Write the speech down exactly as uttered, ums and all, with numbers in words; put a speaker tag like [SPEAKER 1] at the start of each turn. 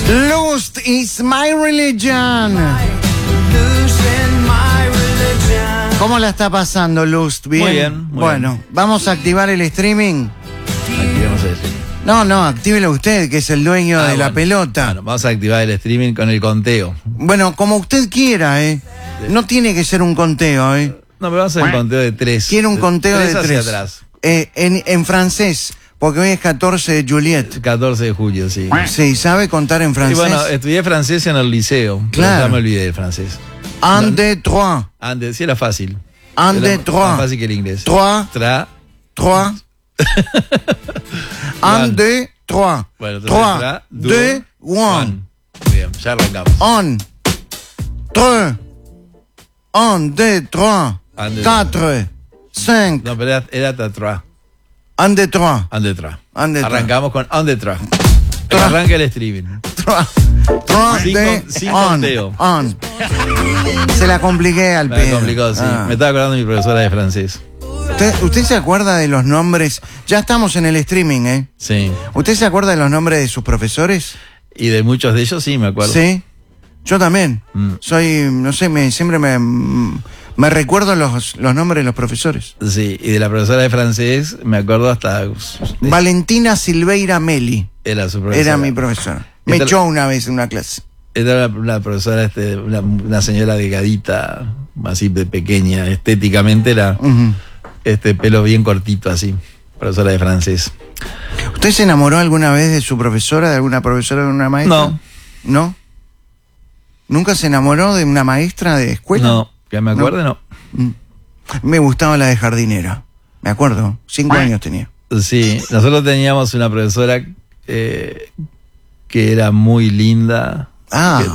[SPEAKER 1] Lost is my religion. ¿Cómo la está pasando, Lust? ¿Bien?
[SPEAKER 2] Muy bien. Muy
[SPEAKER 1] bueno,
[SPEAKER 2] bien.
[SPEAKER 1] vamos a activar el streaming.
[SPEAKER 2] Activemos el streaming.
[SPEAKER 1] No, no, actívelo usted, que es el dueño
[SPEAKER 2] Ah,
[SPEAKER 1] de la
[SPEAKER 2] bueno.
[SPEAKER 1] pelota.
[SPEAKER 2] Bueno, vamos a activar el streaming con el conteo.
[SPEAKER 1] Bueno, como usted quiera, ¿eh? No tiene que ser un conteo, ¿eh?
[SPEAKER 2] No, pero vamos a hacer un conteo de tres.
[SPEAKER 1] Quiero un conteo
[SPEAKER 2] tres
[SPEAKER 1] de
[SPEAKER 2] hacia
[SPEAKER 1] tres.
[SPEAKER 2] atrás.
[SPEAKER 1] Eh, en, en francés, porque hoy es catorce de Juliet.
[SPEAKER 2] catorce de julio, sí.
[SPEAKER 1] Sí, ¿sabe contar en
[SPEAKER 2] Y
[SPEAKER 1] francés?
[SPEAKER 2] bueno, estudié francés en el liceo. Pero
[SPEAKER 1] Claro.
[SPEAKER 2] ya me olvidé de francés.
[SPEAKER 1] Un, deux, trois.
[SPEAKER 2] Antes, sí era fácil.
[SPEAKER 1] Un,
[SPEAKER 2] Era
[SPEAKER 1] deux, trois.
[SPEAKER 2] más fácil que el inglés.
[SPEAKER 1] Trois,
[SPEAKER 2] Tra.
[SPEAKER 1] trois. Un, deux, trois.
[SPEAKER 2] Bueno, entonces,
[SPEAKER 1] Trois,
[SPEAKER 2] tra,
[SPEAKER 1] deux, one.
[SPEAKER 2] Bien, ya arrancamos.
[SPEAKER 1] Un, tres. Un, deux, trois.
[SPEAKER 2] Un, deux,
[SPEAKER 1] Quatre, cinq.
[SPEAKER 2] No, pero era, era tra.
[SPEAKER 1] Un, deux, trois.
[SPEAKER 2] Un de tra.
[SPEAKER 1] Un de tra.
[SPEAKER 2] Arrancamos con un de tra.
[SPEAKER 1] Tra.
[SPEAKER 2] Arranca el streaming.
[SPEAKER 1] Trois, trois,
[SPEAKER 2] Sin
[SPEAKER 1] deux,
[SPEAKER 2] con- sin
[SPEAKER 1] un,
[SPEAKER 2] conteo.
[SPEAKER 1] un. Se la compliqué al
[SPEAKER 2] Me
[SPEAKER 1] pedo.
[SPEAKER 2] complicó, sí.
[SPEAKER 1] Ah.
[SPEAKER 2] Me estaba acordando de mi profesora de francés.
[SPEAKER 1] ¿Usted, usted se acuerda de los nombres? Ya estamos en el streaming, ¿eh?
[SPEAKER 2] Sí.
[SPEAKER 1] ¿Usted se acuerda de los nombres de sus profesores?
[SPEAKER 2] Y de muchos de ellos sí me acuerdo.
[SPEAKER 1] Sí. Yo también.
[SPEAKER 2] Mm.
[SPEAKER 1] Soy, no sé, me, siempre me, me recuerdo los, los nombres de los profesores.
[SPEAKER 2] Sí, y de la profesora de francés me acuerdo hasta... de-
[SPEAKER 1] Valentina Silveira Meli
[SPEAKER 2] Era su profesora.
[SPEAKER 1] era mi profesora. Me
[SPEAKER 2] Esta-
[SPEAKER 1] echó una vez en una clase.
[SPEAKER 2] Era una, una profesora, este, una, una señora delgadita, así de pequeña, estéticamente era
[SPEAKER 1] Ujú.
[SPEAKER 2] este pelo bien cortito así, profesora de francés.
[SPEAKER 1] ¿Usted se enamoró alguna vez de su profesora, de alguna profesora, de una maestra?
[SPEAKER 2] No.
[SPEAKER 1] ¿No? ¿Nunca se enamoró de una maestra de escuela?
[SPEAKER 2] No, que me acuerde, no.
[SPEAKER 1] Mm. Me gustaba la de jardinera. Me acuerdo. Cinco años tenía.
[SPEAKER 2] Sí, nosotros teníamos una profesora eh, que era muy linda.
[SPEAKER 1] Ah.
[SPEAKER 2] Que